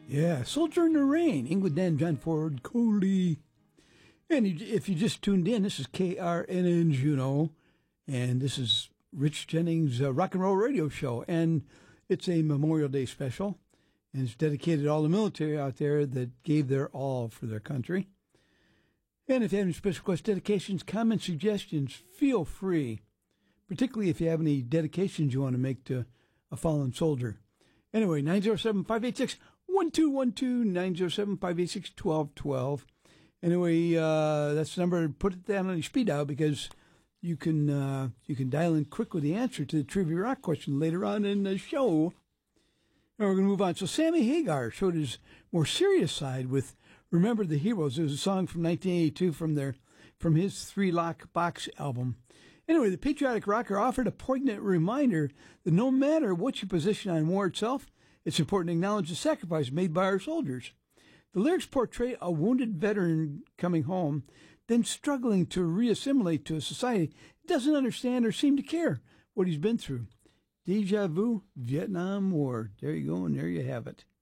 Yeah, Soldier in the Rain, England Dan John Ford Coley. And if you just tuned in, this is KRNN Juneau, and this is Rich Jennings' Rock and Roll Radio Show, and it's a Memorial Day special, and it's dedicated to all the military out there that gave their all for their country. And if you have any special request dedications, comments, suggestions, feel free, particularly if you have any dedications you want to make to a fallen soldier. Anyway, 907-586-1212, 907-586-1212. Anyway, that's the number. Put it down on your speed dial because you can dial in quick with the answer to the Trivia Rock question later on in the show. Now we're going to move on. So Sammy Hagar showed his more serious side with Remember the Heroes. It was a song from 1982 from his Three Lock Box album. Anyway, the patriotic rocker offered a poignant reminder that no matter what your position on war itself, it's important to acknowledge the sacrifice made by our soldiers. The lyrics portray a wounded veteran coming home, then struggling to reassimilate to a society that doesn't understand or seem to care what he's been through. Deja vu, Vietnam War. There you go, and there you have it.